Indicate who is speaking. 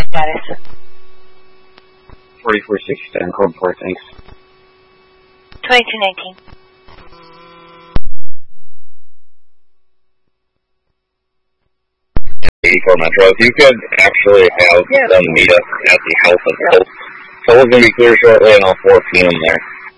Speaker 1: status?
Speaker 2: 4467, code 4, thanks.
Speaker 1: 2219.
Speaker 2: Eco Metro, if you could actually have them meet us at the House of Health. So we're going to be clear shortly, and I'll 4 p.m. there.